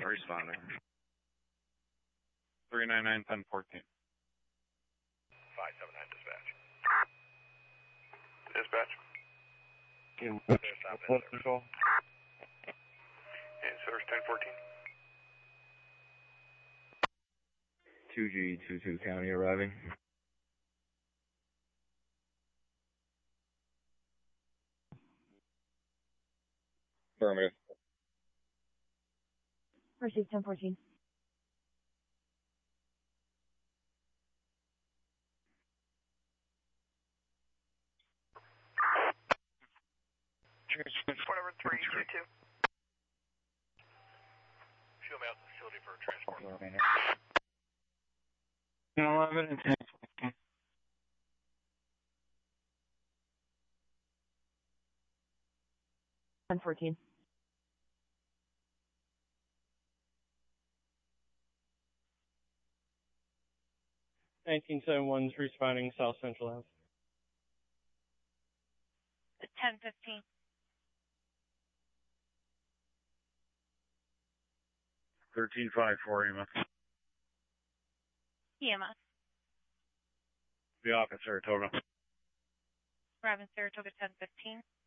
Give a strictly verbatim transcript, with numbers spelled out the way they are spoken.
responding. three nine nine, ten fourteen. five seven nine, dispatch. Dispatch. What control? And source ten fourteen. two G two two County arriving. Affirmative. Receive ten fourteen. Whatever, three two two. Show me out the facility for transport. eleven and ten. ten fourteen. nineteen seventy-one is responding South Central Ave. ten fifteen. thirteen five four E M S. E M S. The office, Saratoga. Robin, Saratoga ten fifteen.